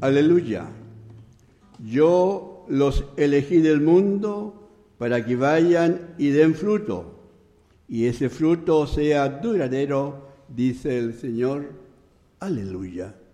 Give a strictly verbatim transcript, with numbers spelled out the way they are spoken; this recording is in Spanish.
Aleluya. Yo los elegí del mundo para que vayan y den fruto, y ese fruto sea duradero, dice el Señor. Aleluya.